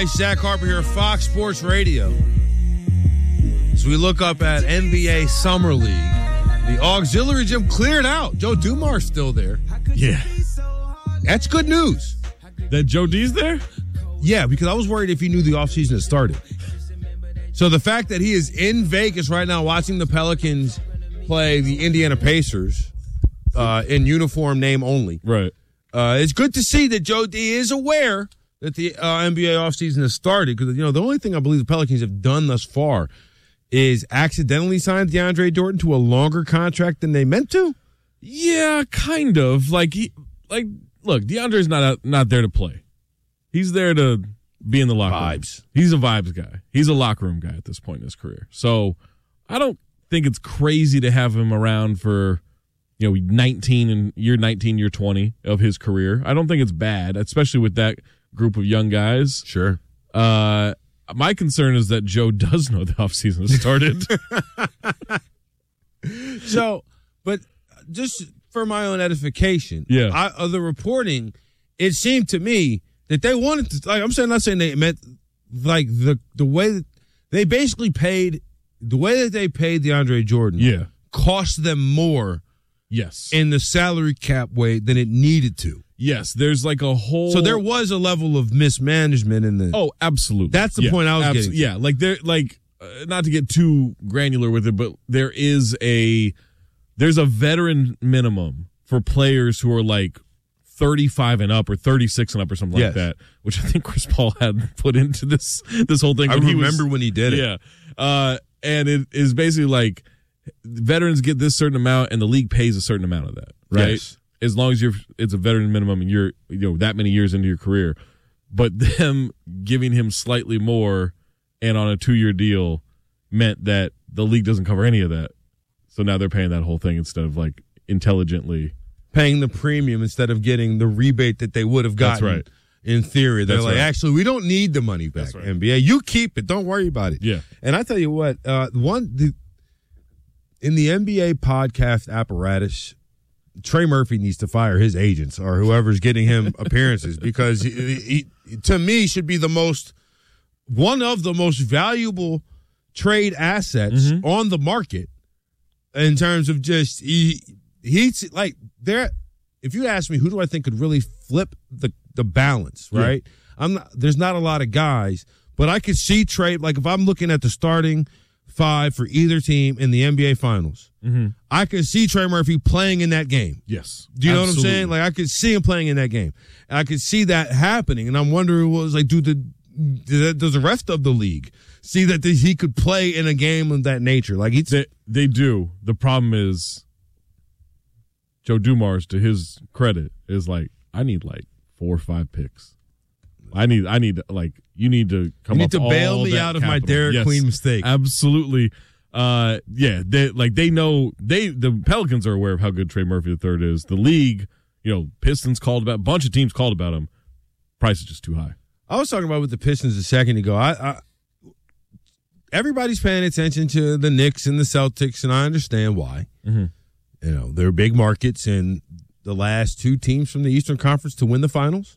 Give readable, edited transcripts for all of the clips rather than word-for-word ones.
Zach Harper here, Fox Sports Radio. As we look up at NBA Summer League, the auxiliary gym cleared out. Joe Dumars still there. Yeah. That's good news. That Joe D's there? Yeah, because I was worried if he knew the offseason had started. So the fact that he is in Vegas right now watching the Pelicans play the Indiana Pacers in uniform name only. Right. It's good to see that Joe D is aware that the NBA offseason has started because, you know, the only thing I believe the Pelicans have done thus far is accidentally signed DeAndre Jordan to a longer contract than they meant to. Yeah, kind of. Look, DeAndre's not there to play. He's there to be in the locker room. He's a vibes guy. He's a locker room guy at this point in his career. So I don't think it's crazy to have him around for, you know, 19, year 20 of his career. I don't think it's bad, especially with that group of young guys. Sure. My concern is that Joe does know the offseason has started. So, but just for my own edification, of the reporting, it seemed to me that they wanted to, like, not saying they meant, like, the way that they basically paid, the way that they paid DeAndre Jordan cost them more in the salary cap way than it needed to. Yes, there's like a whole. So there was a level of mismanagement in the. Oh, absolutely. That's the point I was getting. Yeah, not to get too granular with it, but there's a veteran minimum for players who are like 35 and up or 36 and up or something like that, which I think Chris Paul had put into this whole thing. I remember when he did it. Yeah, and it is basically like veterans get this certain amount, and the league pays a certain amount of that, right? Yes. As long as it's a veteran minimum and you're that many years into your career. But them giving him slightly more and on a 2-year deal meant that the league doesn't cover any of that. So now they're paying that whole thing instead of like intelligently paying the premium instead of getting the rebate that they would have gotten. That's right. In theory, they're actually, we don't need the money back. That's right. NBA, you keep it. Don't worry about it. Yeah. And I tell you what, in the NBA podcast apparatus, Trey Murphy needs to fire his agents or whoever's getting him appearances because he, to me, should be one of the most valuable trade assets on the market in terms of just he's like there. If you ask me, who do I think could really flip the balance? Right, there's not a lot of guys, but I could see Trey. Like if I'm looking at the starting five for either team in the NBA Finals. I could see Trey Murphy playing in that game. Yes. Do you know what I'm saying? Like I could see him playing in that game. And I could see that happening. And I'm wondering what was like, does the rest of the league see that he could play in a game of that nature? Like they do. The problem is Joe Dumars, to his credit, is like, I need like 4 or 5 picks. I need like you need to come. You need up to bail me that out of capital. my Derek Queen mistake. Absolutely. They know the Pelicans are aware of how good Trey Murphy III is. The league, Pistons called about, a bunch of teams called about him. Price is just too high. I was talking about with the Pistons a second ago. Everybody's paying attention to the Knicks and the Celtics, and I understand why. They're big markets, and the last 2 teams from the Eastern Conference to win the finals.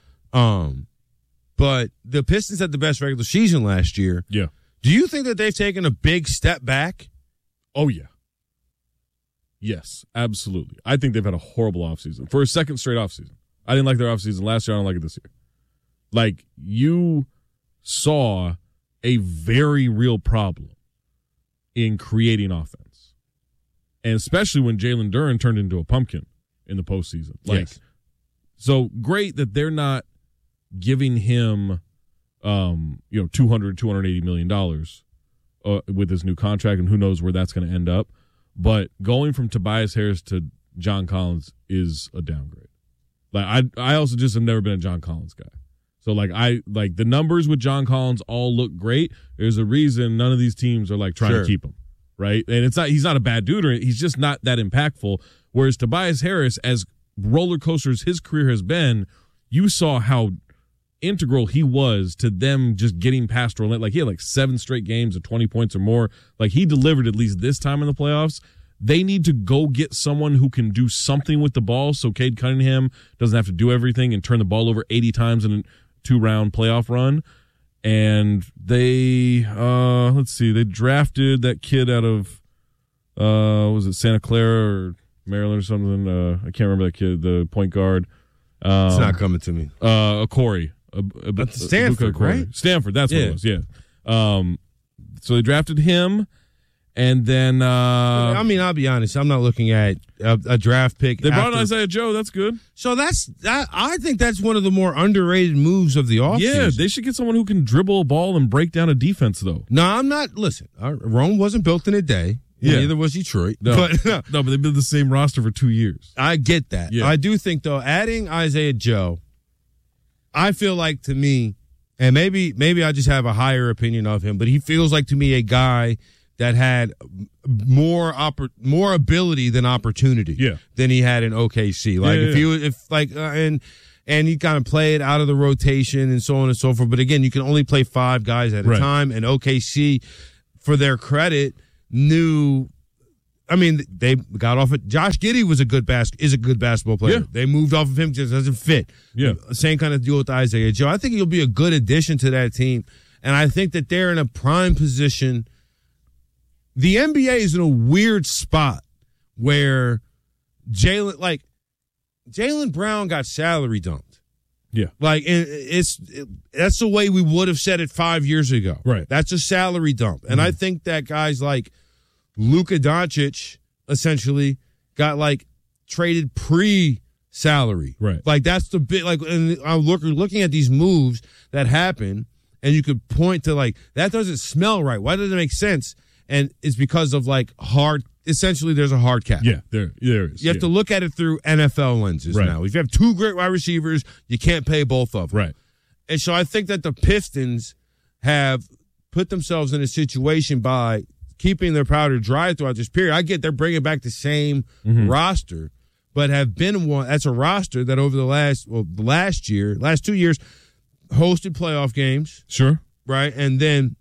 But the Pistons had the best regular season last year. Yeah. Do you think that they've taken a big step back? Oh, yeah. Yes, absolutely. I think they've had a horrible offseason. For a second straight offseason. I didn't like their offseason last year. I don't like it this year. Like, you saw a very real problem in creating offense. And especially when Jalen Duren turned into a pumpkin in the postseason. Yes. So great that they're not giving him $280 million with his new contract, and who knows where that's going to end up. But going from Tobias Harris to John Collins is a downgrade. Like I also just have never been a John Collins guy. So the numbers with John Collins all look great. There's a reason none of these teams are like trying to keep him, right? And he's not a bad dude, or he's just not that impactful. Whereas Tobias Harris, as roller coaster as his career has been, you saw how integral he was to them just getting past Orlando. Like, he had 7 straight games of 20 points or more. Like, he delivered at least this time in the playoffs. They need to go get someone who can do something with the ball so Cade Cunningham doesn't have to do everything and turn the ball over 80 times in a 2-round playoff run. And they, let's see, they drafted that kid out of, was it Santa Clara or Maryland or something? I can't remember that kid, the point guard. It's not coming to me. Corey. Stanford, right? Stanford, that's what it was, yeah. So they drafted him, and then... I mean, I'll be honest. I'm not looking at a draft pick. They brought Isaiah Joe. That's good. So I think that's one of the more underrated moves of the offseason. Yeah, they should get someone who can dribble a ball and break down a defense, though. No, I'm not. Listen, Rome wasn't built in a day. Yeah. Neither was Detroit. No, but they've been the same roster for 2 years. I get that. Yeah. I do think, though, adding Isaiah Joe, I feel like, to me, and maybe I just have a higher opinion of him, but he feels like to me a guy that had more ability than opportunity than he had in OKC. Like and he kind of played out of the rotation and so on and so forth. But again, you can only play 5 guys at a time, and OKC, for their credit, knew. I mean, they got off it. Josh Giddey is a good basketball player. Yeah. They moved off of him because it doesn't fit. Yeah. Same kind of deal with Isaiah Joe. I think he'll be a good addition to that team, and I think that they're in a prime position. The NBA is in a weird spot where Jaylen Brown got salary dumped. Yeah. Like, that's the way we would have said it 5 years ago. Right. That's a salary dump. And I think that guys like Luka Doncic essentially got like traded pre-salary. Right. Like, that's the bit, like, and I'm looking at these moves that happen, and you could point to, like, that doesn't smell right. Why doesn't it make sense? And it's because of, like, essentially there's a hard cap. Yeah, there is. You have to look at it through NFL lenses now. If you have 2 great wide receivers, you can't pay both of them. Right. And so I think that the Pistons have put themselves in a situation by keeping their powder dry throughout this period. I get they're bringing back the same roster, but have been one. That's a roster that over the last 2 years, hosted playoff games. Sure. Right. And then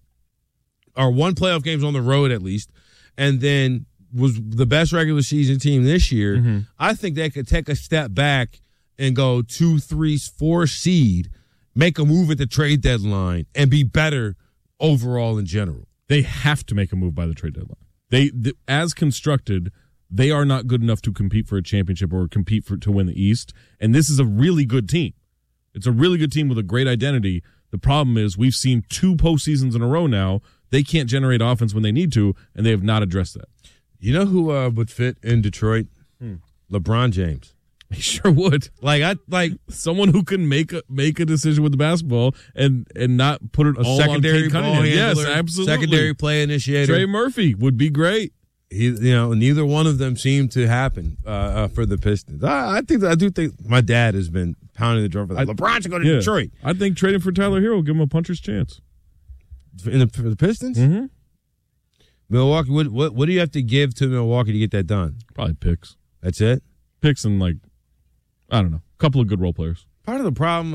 won playoff games on the road at least. And then was the best regular season team this year. I think they could take a step back and go 2, 3, 4 seed, make a move at the trade deadline, and be better overall in general. They have to make a move by the trade deadline. They as constructed, they are not good enough to compete for a championship or compete to win the East. And this is a really good team. It's a really good team with a great identity. The problem is we've seen 2 postseasons in a row now. They can't generate offense when they need to, and they have not addressed that. You know who would fit in Detroit? LeBron James. He sure would. Like someone who can make a decision with the basketball and not put it all secondary on Cade ball Cunningham. handler, Yes, absolutely. Secondary play initiator. Trey Murphy would be great. Neither one of them seemed to happen for the Pistons. I do think my dad has been pounding the drum for that. LeBron should go to Detroit. I think trading for Tyler Hero will give him a puncher's chance. For the Pistons? Mm-hmm. Milwaukee, what do you have to give to Milwaukee to get that done? Probably picks. That's it? Picks and, like, I don't know, a couple of good role players. Part of the problem,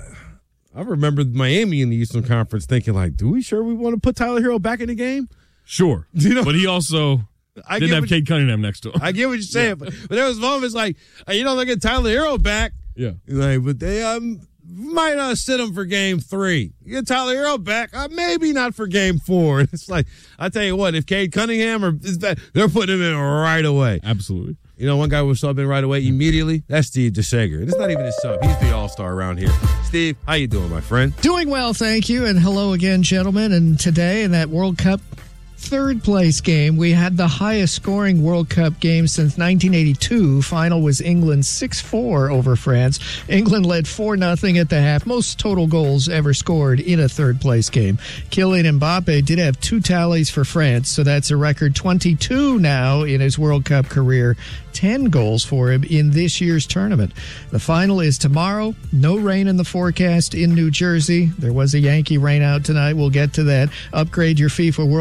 I remember Miami in the Eastern Conference thinking, like, we want to put Tyler Hero back in the game? Sure. But he also didn't have Cade Cunningham next to him. I get what you're saying, but there was moments like, they get Tyler Hero back. Yeah. Like, but they might sit him for game 3. You get Tyler Hero back, maybe not for game 4. It's like, I tell you what, if Cade Cunningham they're putting him in right away. Absolutely. One guy was subbing right away immediately. That's Steve DeSager. It's not even his sub. He's the all-star around here. Steve, how you doing, my friend? Doing well, thank you. And hello again, gentlemen. And today in that World Cup third place game, we had the highest scoring World Cup game since 1982. Final was England 6-4 over France. England led 4-0 at the half. Most total goals ever scored in a third place game. Kylian Mbappe did have 2 tallies for France, so that's a record 22 now in his World Cup career. 10 goals for him in this year's tournament. The final is tomorrow. No rain in the forecast in New Jersey. There was a Yankee rainout tonight. We'll get to that. Upgrade your FIFA World Cup 20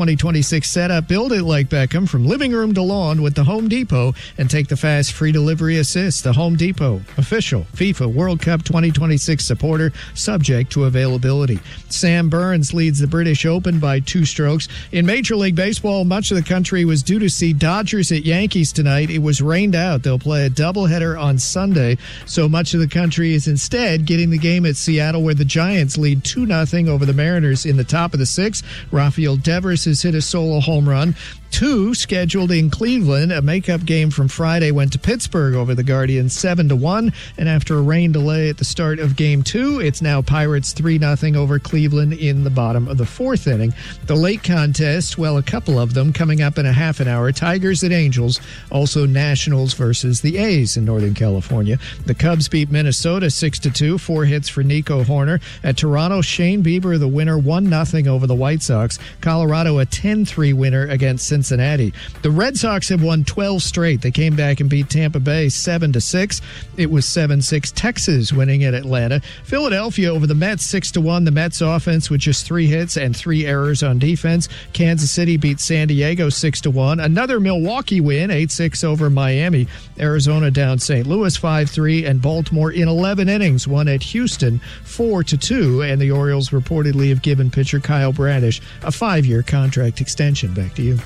2026 setup. Build it like Beckham from living room to lawn with the Home Depot and take the fast free delivery assist. The Home Depot, official FIFA World Cup 2026 supporter, subject to availability. Sam Burns leads the British Open by 2 strokes. In Major League Baseball, much of the country was due to see Dodgers at Yankees tonight. It was rained out. They'll play a doubleheader on Sunday, so much of the country is instead getting the game at Seattle, where the Giants lead 2-0 over the Mariners in the top of the 6th. Rafael Devers has hit a solo home run. 2 scheduled in Cleveland. A makeup game from Friday went to Pittsburgh over the Guardians 7-1. And after a rain delay at the start of Game 2, it's now Pirates 3-0 over Cleveland in the bottom of the 4th inning. The late contest, well, a couple of them coming up in a half an hour. Tigers at Angels, also Nationals versus the A's in Northern California. The Cubs beat Minnesota 6-2, 4 hits for Nico Horner. At Toronto, Shane Bieber, the winner, 1-0 over the White Sox. Colorado, a 10-3 winner against Cincinnati. The Red Sox have won 12 straight. They came back and beat Tampa Bay 7-6. It was 7-6 Texas winning at Atlanta. Philadelphia over the Mets 6-1. The Mets offense with just 3 hits and 3 errors on defense. Kansas City beat San Diego 6-1. Another Milwaukee win 8-6 over Miami. Arizona down St. Louis 5-3, and Baltimore in 11 innings won at Houston 4-2. And the Orioles reportedly have given pitcher Kyle Bradish a 5-year contract extension. Back to you.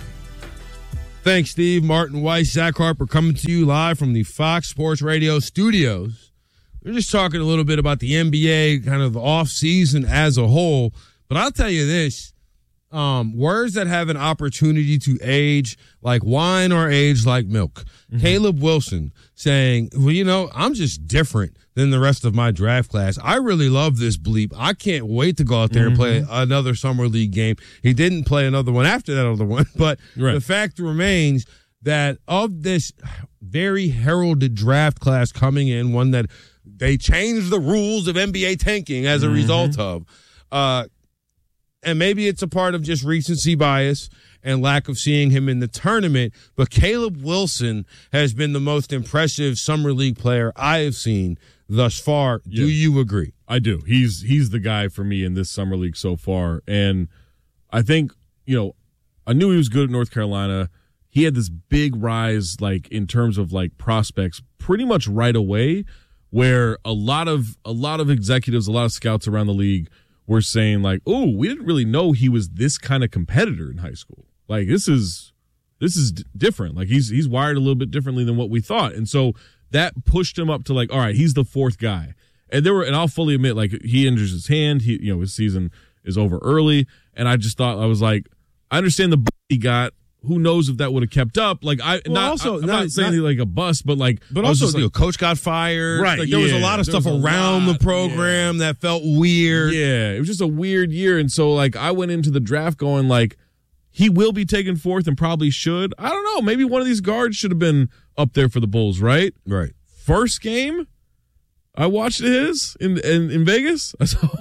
Thanks, Steve. Martin Weiss, Zach Harper coming to you live from the Fox Sports Radio studios. We're just talking a little bit about the NBA, kind of the off-season as a whole. But I'll tell you this, words that have an opportunity to age like wine or age like milk. Mm-hmm. Caleb Wilson saying, well, you know, I'm just different than the rest of my draft class. I really love this bleep. I can't wait to go out there and play another summer league game. He didn't play another one after that other one, but the fact remains that of this very heralded draft class coming in, one that they changed the rules of NBA tanking as a result of, and maybe it's a part of just recency bias and lack of seeing him in the tournament, but Caleb Wilson has been the most impressive summer league player I have seen thus far. Yeah. Do you agree? I do. He's the guy for me in this summer league so far. And I think, you know, I knew he was good at North Carolina. He had this big rise, like, in terms of, like, prospects pretty much right away, where a lot of executives, a lot of scouts around the league were saying, like, oh, we didn't really know he was this kind of competitor in high school. Like, this is different. Like, he's wired a little bit differently than what we thought. And so that pushed him up to, like, all right, he's the 4th guy. And I'll fully admit, like, he injures his hand. His season is over early. And I just thought, I was like, I understand the he got. Who knows if that would have kept up? Like, I'm not saying he's like a bust, but like, coach got fired. Right. Like, there was a lot of stuff around the program that felt weird. Yeah. It was just a weird year. And so, like, I went into the draft going, like, he will be taken 4th and probably should. I don't know. Maybe one of these guards should have been up there for the Bulls, right? Right. First game, I watched his in Vegas.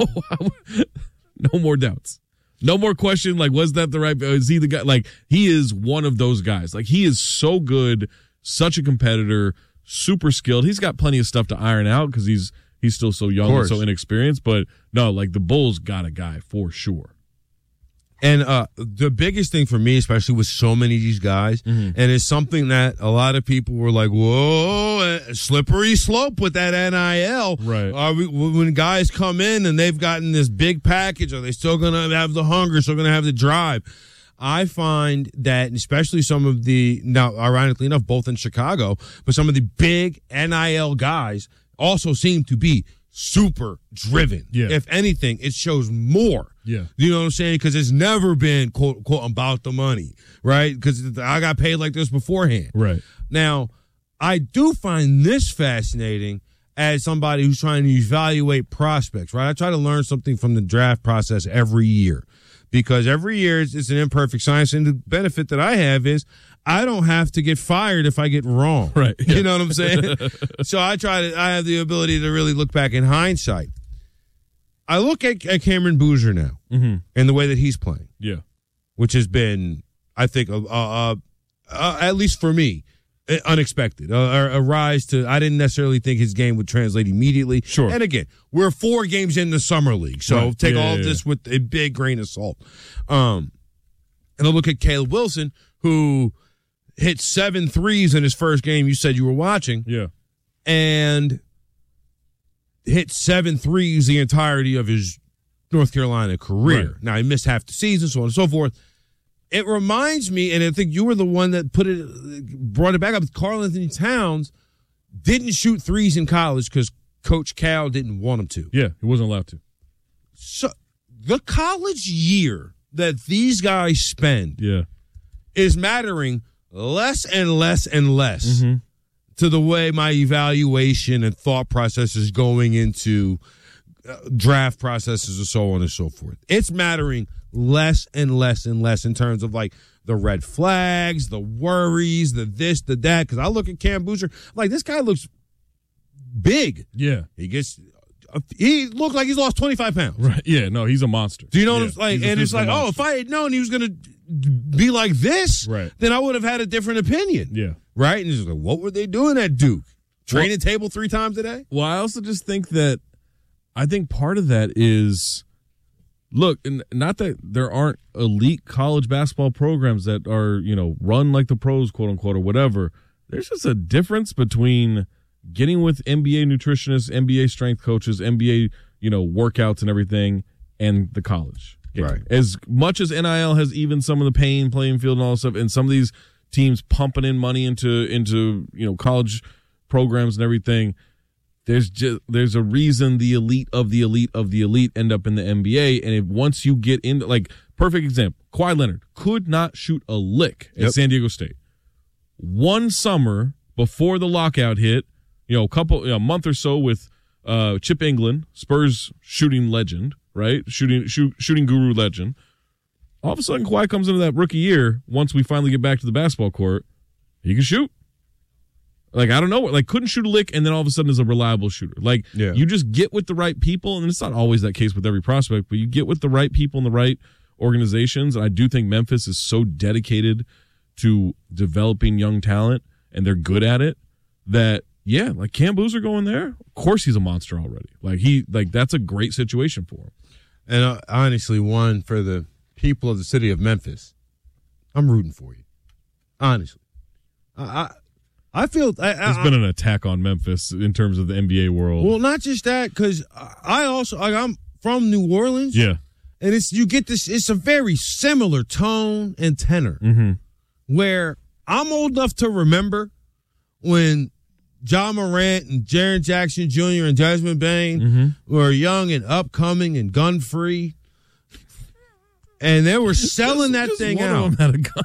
No more doubts. No more question, like, was that the right, is he the guy? Like, he is one of those guys. Like, he is so good, such a competitor, super skilled. He's got plenty of stuff to iron out because he's still so young and so inexperienced. But, no, like, the Bulls got a guy for sure. And the biggest thing for me, especially with so many of these guys, and it's something that a lot of people were like, whoa, slippery slope with that NIL. Right. When guys come in and they've gotten this big package, are they still going to have the hunger, still going to have the drive? I find that, especially some of the, now, ironically enough, both in Chicago, but some of the big NIL guys also seem to be super driven. Yeah. If anything, it shows more. Yeah. You know what I'm saying? Because it's never been, quote, unquote, about the money, right? Because I got paid like this beforehand. Right. Now, I do find this fascinating as somebody who's trying to evaluate prospects, right? I try to learn something from the draft process every year because every year it's an imperfect science. And the benefit that I have is I don't have to get fired if I get wrong. Right. You know what I'm saying? So I have the ability to really look back in hindsight. I look at Cameron Boozer now and the way that he's playing. Yeah. Which has been, I think, at least for me, unexpected. A rise to, I didn't necessarily think his game would translate immediately. Sure. And again, we're 4 games in the summer league, so take all of this with a big grain of salt. And I look at Caleb Wilson, who hit 7 threes in his first game you said you were watching. Yeah. And hit 7 threes the entirety of his North Carolina career. Right. Now, he missed half the season, so on and so forth. It reminds me, and I think you were the one that brought it back up, Karl Anthony Towns didn't shoot threes in college because Coach Cal didn't want him to. Yeah, he wasn't allowed to. So the college year that these guys spend is mattering less and less and less to the way my evaluation and thought process is going into draft processes and so on and so forth. It's mattering less and less and less in terms of like the red flags, the worries, the this, the that. Because I look at Cam Boozer, like this guy looks big. Yeah. He looked like he's lost 25 pounds. Right. Yeah, no, he's a monster. Do you know what I'm like? And it's like, oh, if I had known he was going to be like this, then I would have had a different opinion. Yeah. Right? And it's like, what were they doing at Duke? Training table 3 times a day? Well, I also just think that part of that is, look, and not that there aren't elite college basketball programs that are, run like the pros, quote unquote, or whatever. There's just a difference between getting with NBA nutritionists, NBA strength coaches, NBA, workouts and everything, and the college game. Right. As much as NIL has even some of the playing field and all that stuff, and some of these teams pumping in money into college programs and everything, there's a reason the elite of the elite of the elite end up in the NBA. And once you get into, like, perfect example, Kawhi Leonard could not shoot a lick at San Diego State. One summer before the lockout hit, a month or so with Chip England, Spurs shooting legend, right? Shooting guru legend. All of a sudden, Kawhi comes into that rookie year. Once we finally get back to the basketball court, he can shoot. Like, I don't know, like, couldn't shoot a lick, and then all of a sudden is a reliable shooter. Like, you just get with the right people, and it's not always that case with every prospect, but you get with the right people and the right organizations. And I do think Memphis is so dedicated to developing young talent, and they're good at it, that, yeah, like Cam Boozer going there, of course he's a monster already. Like, that's a great situation for him. And honestly, one, for the people of the city of Memphis, I'm rooting for you. Honestly. I feel there's been an attack on Memphis in terms of the NBA world. Well, not just that, because I'm from New Orleans. Yeah. And you get this, it's a very similar tone and tenor where I'm old enough to remember when John Morant and Jaren Jackson Jr. and Desmond Bain were young and upcoming and gun free. And they were selling that thing out. One of them had a gun.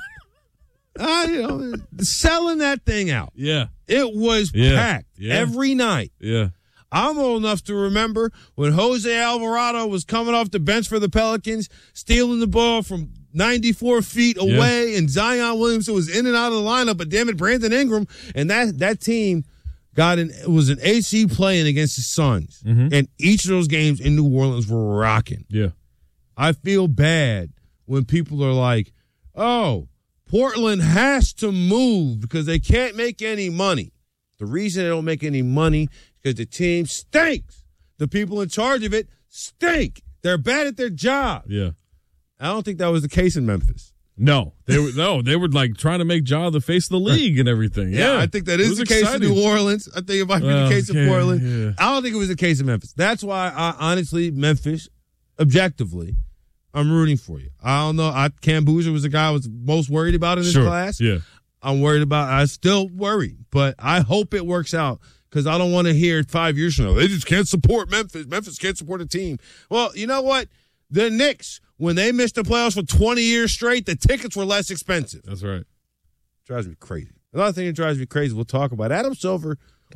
Selling that thing out. Yeah. It was packed every night. Yeah. I'm old enough to remember when Jose Alvarado was coming off the bench for the Pelicans, stealing the ball from 94 feet away, and Zion Williamson was in and out of the lineup, but damn it, Brandon Ingram, and that team was an AC playing against the Suns, and each of those games in New Orleans were rocking. Yeah. I feel bad when people are like, oh, Portland has to move because they can't make any money. The reason they don't make any money is because the team stinks. The people in charge of it stink. They're bad at their job. Yeah. I don't think that was the case in Memphis. No, they were like trying to make Ja the face of the league and everything. Yeah, I think that is the case in New Orleans. I think it might be the case in Portland. Yeah. I don't think it was the case in Memphis. That's why honestly, Memphis, objectively, I'm rooting for you. I don't know. Cam Boozer was the guy I was most worried about in this class. Yeah. I still worry, but I hope it works out because I don't want to hear 5 years from now, they just can't support Memphis. Memphis can't support a team. Well, you know what? The Knicks, when they missed the playoffs for 20 years straight, the tickets were less expensive. That's right. Drives me crazy. Another thing that drives me crazy, we'll talk about. Adam Silver,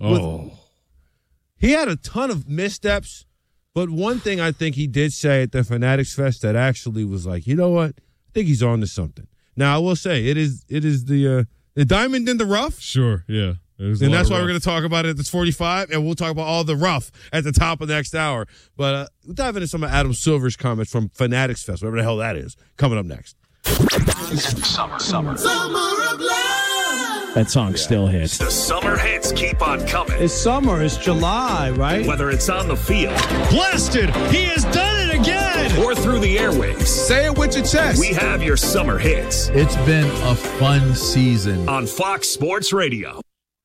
he had a ton of missteps. But one thing I think he did say at the Fanatics Fest that actually was like, you know what? I think he's on to something. Now, I will say, it is the diamond in the rough. Sure, yeah. And that's why we're going to talk about it at this 45, and we'll talk about all the rough at the top of the next hour. But we'll dive into some of Adam Silver's comments from Fanatics Fest, whatever the hell that is, coming up next. Summer of love. That song still hits. The summer hits keep on coming. It's summer. It's July, right? Whether it's on the field. Blasted. He has done it again. or through the airwaves. Say it with your chest. We have your summer hits It's been a fun season. on Fox Sports Radio.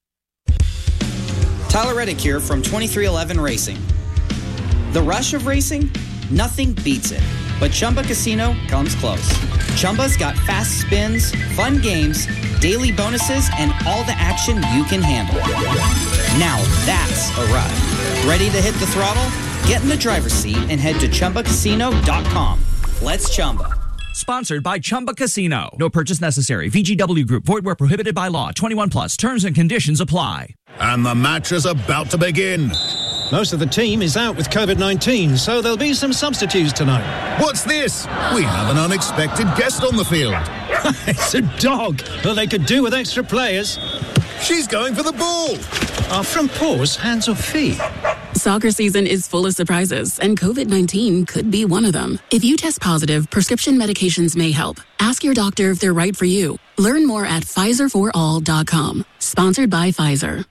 Tyler Reddick here from 2311 Racing. The rush of racing? Nothing beats it. But Chumba Casino comes close. Chumba's got fast spins, fun games, daily bonuses, and all the action you can handle. Now that's a ride. Ready to hit the throttle? Get in the driver's seat and head to ChumbaCasino.com. Let's Chumba. Sponsored by Chumba Casino. No purchase necessary. VGW Group. Void where prohibited by law. 21 plus. Terms and conditions apply. And the match is about to begin. Most of the team is out with COVID-19, so there'll be some substitutes tonight. What's this? We have an unexpected guest on the field. It's a dog. Well, they could do with extra players. She's going for the ball. Are front paws hands or feet? Soccer season is full of surprises, and COVID-19 could be one of them. If you test positive, prescription medications may help. Ask your doctor if they're right for you. Learn more at PfizerForAll.com. Sponsored by Pfizer.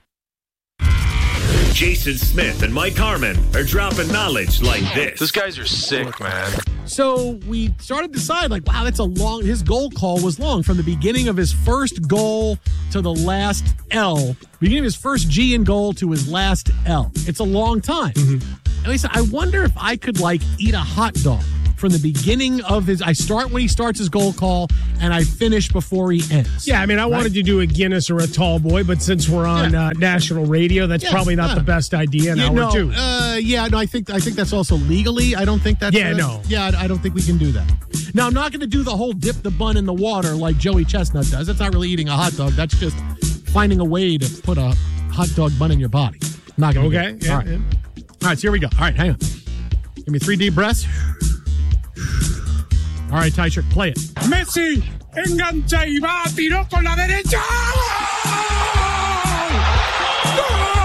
Jason Smith and Mike Harmon are dropping knowledge like this. Those guys are sick, man. So we started to decide, like, wow, his goal call was long. From the beginning of his first goal to the last L, beginning of his first G in goal to his last L. It's a long time. And he said, I wonder if I could, eat a hot dog from the beginning of I start when he starts his goal call, and I finish before he ends. Yeah, I mean, I wanted to do a Guinness or a tall boy, but since we're on national radio, that's probably not the best idea. Hour two. I think that's also legally. I don't think that's. I don't think we can do that. Now, I'm not going to do the whole dip the bun in the water like Joey Chestnut does. That's not really eating a hot dog. That's just finding a way to put a hot dog bun in your body. I'm not going to. Okay. Do it. All right. All right. So here we go. All right. Hang on. Give me 3 deep breaths. All right, Ty Shirt, play it. Messi engancha y va, tiró con la derecha. ¡Gol!